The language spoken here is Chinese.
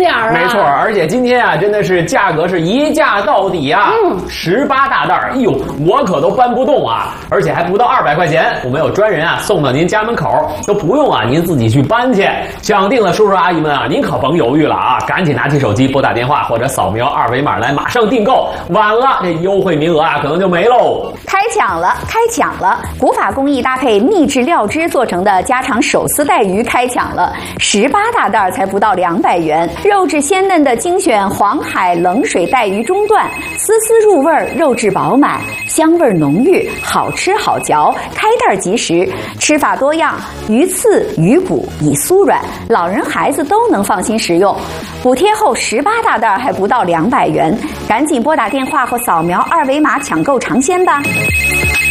啊！ 没错，而且今天啊，真的是价格是一价到底啊！18大袋儿，哎呦，我可都搬不动啊！而且还不到200块钱，我们有专人啊送到您家门口，都不用啊您自己去搬去。想定了，叔叔阿姨们啊，您可甭犹豫了啊，赶紧拿起手机拨打电话或者扫描2维码来马上订购，晚了这优惠名额啊可能就没喽。 开抢了，开抢了！古法工艺搭配秘制料汁做成的家常手撕带鱼开抢了，18大袋才不到200元，肉质鲜嫩的精选黄海冷水带鱼中段，丝丝入味，肉质饱满，香味浓郁，好吃好嚼，开袋即食，吃法多样，鱼刺、鱼骨已酥软，老人孩子都能放心食用。补贴后18大袋还不到200元，赶紧拨打电话或扫描2维码抢购尝鲜吧。